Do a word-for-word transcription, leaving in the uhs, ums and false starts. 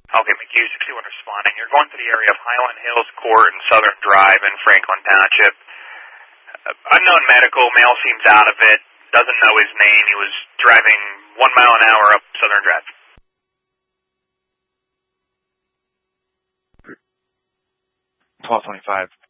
Okay, McHugh, sixty-one responding. You're going to the area of Highland Hills Court and Southern Drive in Franklin Township. Uh, unknown medical, male seems out of it, doesn't know his name. He was driving one mile an hour up Southern Drive. twelve twenty-five.